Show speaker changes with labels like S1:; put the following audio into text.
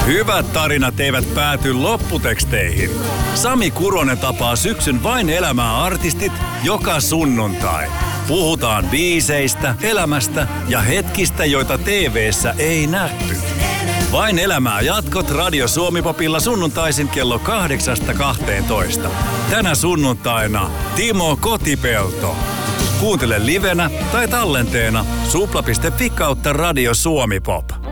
S1: Hyvät tarinat eivät pääty lopputeksteihin. Sami Kuronen tapaa syksyn Vain elämää -artistit joka sunnuntai. Puhutaan biiseistä, elämästä ja hetkistä, joita TV:ssä ei nähty. Vain elämää -jatkot Radio Suomi-popilla sunnuntaisin kello 8-12. Tänä sunnuntaina Timo Kotipelto. Kuuntele livenä tai tallenteena supla.fi/Radio Suomi Pop.